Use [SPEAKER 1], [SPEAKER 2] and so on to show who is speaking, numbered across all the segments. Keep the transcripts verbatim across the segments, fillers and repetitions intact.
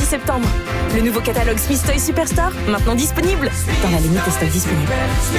[SPEAKER 1] septembre. Le nouveau catalogue Smith Toy Superstore, maintenant disponible. Dans la limite des stocks disponibles.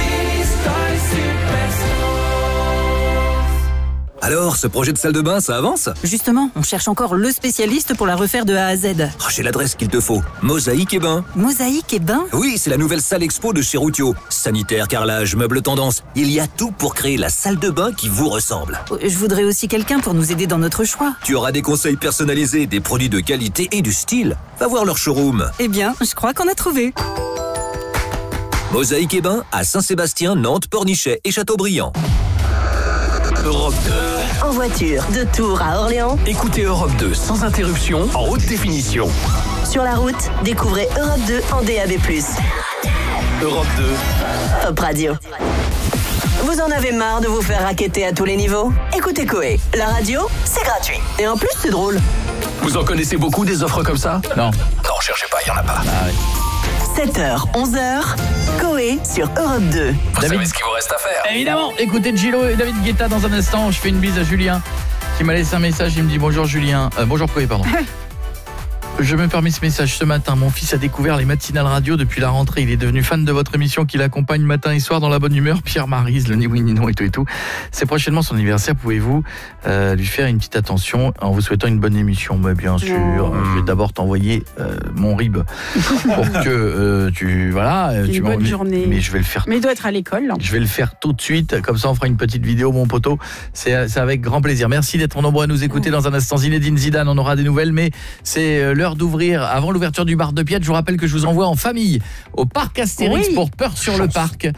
[SPEAKER 2] Alors, ce projet de salle de bain, ça avance ?
[SPEAKER 3] Justement, on cherche encore le spécialiste pour la refaire de A à Z.
[SPEAKER 2] Oh, j'ai l'adresse qu'il te faut. Mosaïque et Bain.
[SPEAKER 3] Mosaïque et Bain ?
[SPEAKER 2] Oui, c'est la nouvelle salle expo de chez Routio. Sanitaire, carrelage, meubles tendance. Il y a tout pour créer la salle de bain qui vous ressemble.
[SPEAKER 3] Je voudrais aussi quelqu'un pour nous aider dans notre choix.
[SPEAKER 2] Tu auras des conseils personnalisés, des produits de qualité et du style. Va voir leur showroom.
[SPEAKER 3] Eh bien, je crois qu'on a trouvé.
[SPEAKER 2] Mosaïque et Bain à Saint-Sébastien, Nantes, Pornichet et Châteaubriand.
[SPEAKER 4] Europe deux.
[SPEAKER 5] En voiture, de Tours à Orléans.
[SPEAKER 4] Écoutez Europe deux sans interruption, en haute définition.
[SPEAKER 5] Sur la route, découvrez Europe deux en D A B plus.
[SPEAKER 4] Europe deux.
[SPEAKER 5] Top Radio. Vous en avez marre de vous faire racketter à tous les niveaux ? Écoutez Koé. La radio, c'est gratuit. Et en plus, c'est drôle.
[SPEAKER 4] Vous en connaissez beaucoup des offres comme ça ?
[SPEAKER 6] Non.
[SPEAKER 4] Non, cherchez pas, il y en a pas.
[SPEAKER 6] Ah oui.
[SPEAKER 5] sept heures, onze heures, Koé sur Europe deux.
[SPEAKER 4] Vous
[SPEAKER 6] David...
[SPEAKER 4] savez ce qu'il vous reste à faire.
[SPEAKER 6] Évidemment, écoutez Gillo et David Guetta dans un instant. Je fais une bise à Julien qui m'a laissé un message. Il me dit bonjour Julien. Euh, bonjour Koé, pardon. Je me permets ce message ce matin. Mon fils a découvert les matinales radio depuis la rentrée. Il est devenu fan de votre émission qui l'accompagne matin et soir dans la bonne humeur. Pierre Maryse, le ni oui ni non et tout et tout. C'est prochainement son anniversaire. Pouvez-vous euh, lui faire une petite attention en vous souhaitant une bonne émission ? Mais bien sûr.
[SPEAKER 7] Oh.
[SPEAKER 6] Je vais d'abord t'envoyer euh, mon rib pour que euh, tu voilà.
[SPEAKER 7] Une
[SPEAKER 6] tu
[SPEAKER 7] bonne journée.
[SPEAKER 6] Mais je vais le faire.
[SPEAKER 7] Mais il doit être à l'école. Là.
[SPEAKER 6] Je vais le faire tout de suite. Comme ça, on fera une petite vidéo, mon poteau. C'est, c'est avec grand plaisir. Merci d'être nombreux à nous écouter. Dans un instant, Zinedine Zidane, on aura des nouvelles. Mais c'est l'heure d'ouvrir. Avant l'ouverture du bar de Piette, je vous rappelle que je vous envoie en famille au parc Astérix
[SPEAKER 7] oui.
[SPEAKER 6] pour Peur sur le parc.